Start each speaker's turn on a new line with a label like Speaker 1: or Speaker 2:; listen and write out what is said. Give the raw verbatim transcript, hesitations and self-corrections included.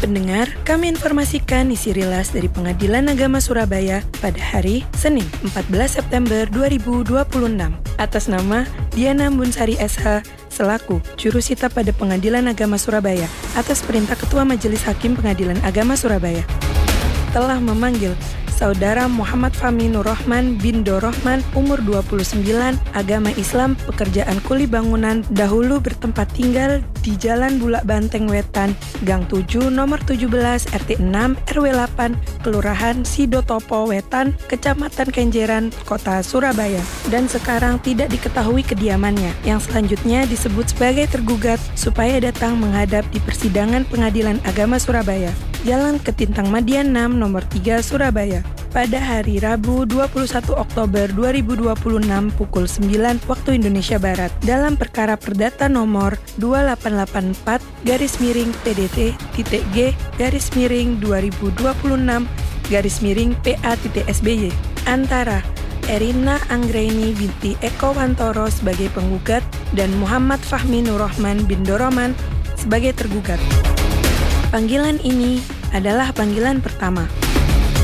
Speaker 1: Pendengar, kami informasikan isi rilas dari Pengadilan Agama Surabaya pada hari Senin, empat belas September dua ribu dua puluh enam. Atas nama Diana Bunsari S H selaku Jurusita pada Pengadilan Agama Surabaya atas perintah Ketua Majelis Hakim Pengadilan Agama Surabaya telah memanggil Saudara Muhammad Fahmi Nur Rahman bin Dorohman, umur dua puluh sembilan, agama Islam, pekerjaan kuli bangunan, dahulu bertempat tinggal di Jalan Bulak Banteng Wetan, Gang tujuh, nomor tujuh belas, R T enam, R W delapan, Kelurahan Sidotopo Wetan, Kecamatan Kenjeran, Kota Surabaya, dan sekarang tidak diketahui kediamannya, yang selanjutnya disebut sebagai tergugat, supaya datang menghadap di persidangan Pengadilan Agama Surabaya, Jalan Ketintang Madian enam, nomor tiga, Surabaya, pada hari Rabu dua puluh satu Oktober dua ribu dua puluh enam pukul sembilan waktu Indonesia Barat dalam perkara perdata nomor dua delapan delapan empat garis miring P D T titik G garis miring dua ribu dua puluh enam garis miring P A titik S B Y antara Erina Anggraini binti Eko Wantoro sebagai penggugat dan Muhammad Fahmi Nur Rahman bin Dorohman sebagai tergugat. Panggilan ini adalah panggilan pertama.